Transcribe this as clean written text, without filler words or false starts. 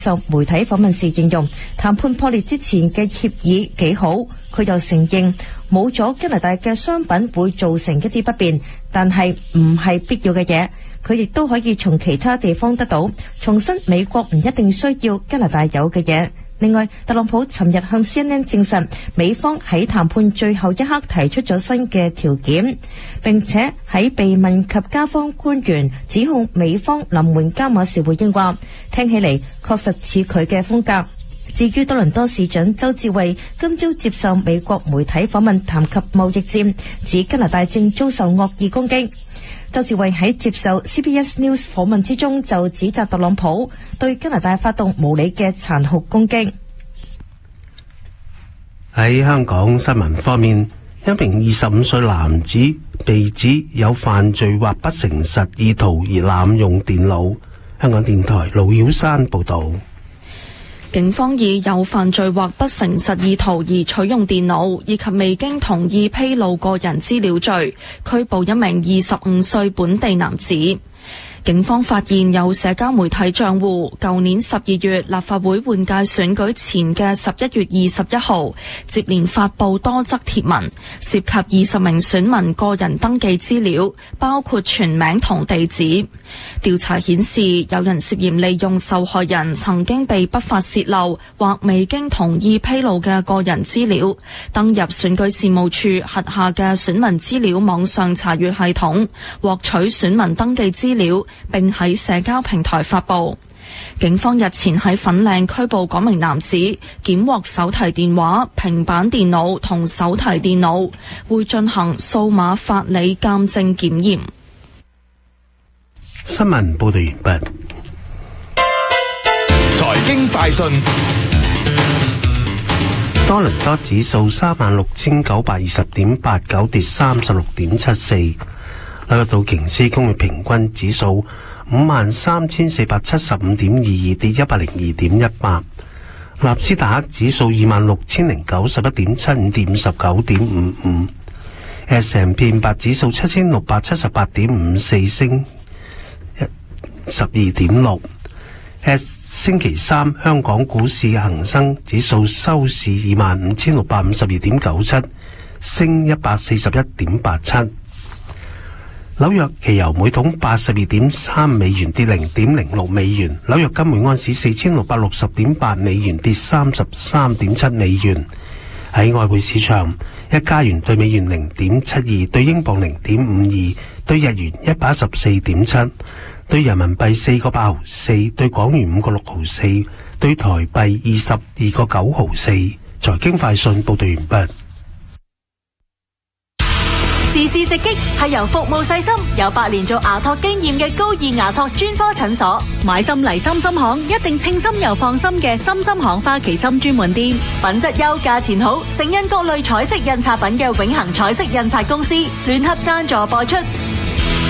受媒體訪問時形容談判破裂之前嘅協議幾好，佢又承認冇咗加拿大嘅商品會造成一啲不便，但係唔係必要嘅嘢。佢亦都可以從其他地方得到，重申美國唔一定需要加拿大有嘅嘢。另外，特朗普尋日向 CNN 證實，美方喺談判最後一刻提出咗新嘅條件，並且喺被問及加方官員指控美方臨門加碼時回應話，聽起嚟確實似佢嘅風格。至於多倫多市長鄒至蕙今朝接受美國媒體訪問，談及貿易戰，指加拿大正遭受惡意攻擊。鄒至蕙喺接受 CBS News 訪問之中就指責特朗普對加拿大發動無理嘅殘酷攻擊。 喺香港新聞方面，一名25歲男子被指有犯罪或不誠實意圖而濫用電腦。香港電台盧曉山報道。 警方以有犯罪或不誠實意圖而取用電腦，以及未經同意披露個人資料罪，拘捕一名25歲本地男子。警方發現有社交媒體賬戶，舊年12月立法會換屆選舉前嘅11月21號，接連發布多則貼文，涉及20名選民個人登記資料，包括全名同地址。調查顯示，有人涉嫌利用受害人曾經被不法洩漏或未經同意披露嘅個人資料，登入選舉事務處轄下嘅選民資料網上查閱系統，獲取選民登記資料，並喺社交平台發布。警方日前喺粉嶺拘捕嗰名男子，檢獲手提電話、平板電腦同手提電腦，會進行數碼法理鑑證檢驗。 新聞報道完畢。 財經快訊。 多倫多指數36,920.89跌36.74。紐約道瓊斯工業平均指數53,475.22跌102.18。納斯達克指數26,091.75跌59.55。S&P 500指數7,678.54升12.6。星期三香港股市恒生指數收市25,652.97升141.87。紐約期油每桶82.3美元跌0.06美元，紐約金每安士4,660.8美元跌33.7美元。喺外匯市場，一加元對美元0.72，對英鎊0.52，對日元114.7，對人民幣4個8毫4，對港元5個6毫4，對台幣22個9毫4。財經快訊報道完畢。 時事直擊係由服務細心、有8年做牙托經驗嘅高爾牙托專科診所。買心嚟心心行，一定稱心又放心嘅心心行花旗參專門店，品質優、價錢好，盛印各類彩色印刷品嘅永恆彩色印刷公司聯合贊助播出。